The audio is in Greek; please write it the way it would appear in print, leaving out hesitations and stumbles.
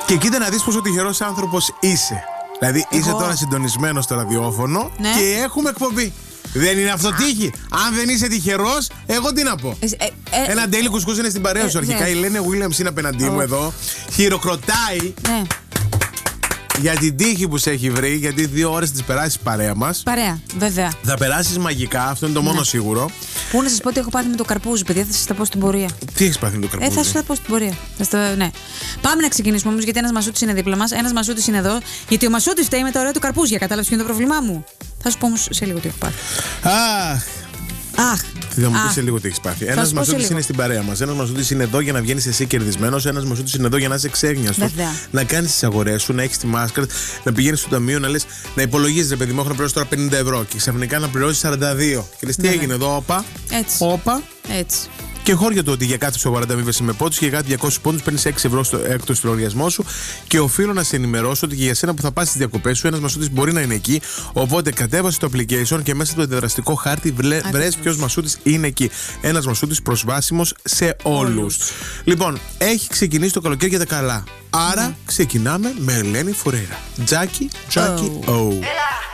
Και κοίτα να δεις πόσο τυχερός άνθρωπος είσαι. Δηλαδή είσαι τώρα συντονισμένος στο ραδιόφωνο και έχουμε εκπομπή. Δεν είναι αυτό τύχη? Αν δεν είσαι τυχερός, εγώ τι να πω. Ένα ντέλι κουσκούς είναι στην παρέα σου αρχικά. Η Λένε Williams είναι απέναντί μου εδώ. Χειροκροτάει για την τύχη που σε έχει βρει, γιατί 2 ώρες τις περάσεις παρέα μας. Παρέα, βέβαια. Θα περάσεις μαγικά, αυτό είναι το μόνο σίγουρο. Πού να σας πω ότι έχω πάθει με το καρπούζι, παιδιά, θα σας τα πω στην πορεία. Τι έχεις πάθει με το καρπούζι? Θα σας τα πω στην πορεία. Ναι. Πάμε να ξεκινήσουμε όμως, γιατί ένας Μασούτης είναι δίπλα μας. Ένας Μασούτης είναι εδώ. Γιατί ο Μασούτης φταίει με τα ωραία του καρπούζια. Κατάλαβες ποιο είναι το πρόβλημά μου? Θα σου πω όμως σε λίγο τι έχω πάθει. Θα μου πει σε λίγο τι έχει πάθει. Ένας Μασούτης είναι στην παρέα μας. Ένας Μασούτης είναι εδώ για να βγαίνεις εσύ κερδισμένος. Ένας Μασούτης είναι εδώ για να είσαι ξέγνιαστος. Να κάνεις τις αγορές σου, να έχεις τη μάσκαρ, να πηγαίνεις στο ταμείο, να λες, να υπολογίζεις, ρε παιδί μου, έχω να πληρώσω τώρα 50 ευρώ και ξαφνικά να πληρώσεις 42. Και λες, τι έγινε εδώ, όπα. Έτσι. Και χώρια το ότι για κάθε ψωγοράντα αμείβεσαι με πόντους και για κάθε 200 πόντους παίρνεις 6 ευρώ έκτος στο λογαριασμό σου. Και οφείλω να σε ενημερώσω ότι και για σένα που θα πας στις διακοπές σου, ένας Μασούτης μπορεί να είναι εκεί. Οπότε κατέβασε το application και μέσα στο αντιδραστικό χάρτη βρες ποιος Μασούτης είναι εκεί. Ένας Μασούτης προσβάσιμος σε όλους. Λοιπόν, έχει ξεκινήσει το καλοκαίρι για τα καλά. Άρα ξεκινάμε με Ελένη Φουρέιρα. Τζάκι,